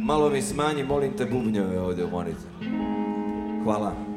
Malo mi smanji, molim te, bubnjeve ovdje u monitoru. Hvala.